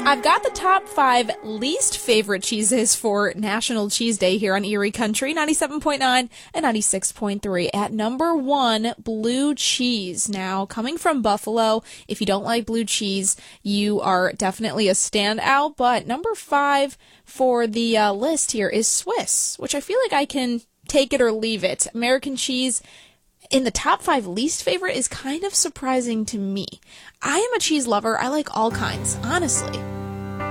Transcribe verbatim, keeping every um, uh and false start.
I've got the top five least favorite cheeses for National Cheese Day here on Erie Country, ninety-seven point nine and ninety-six point three. At number one, blue cheese. Now, coming from Buffalo, if you don't like blue cheese, you are definitely a standout. But number five for the uh, list here is Swiss, which I feel like I can take it or leave it. American cheese in the top five least favorite is kind of surprising to me. I am a cheese lover. I like all kinds, honestly.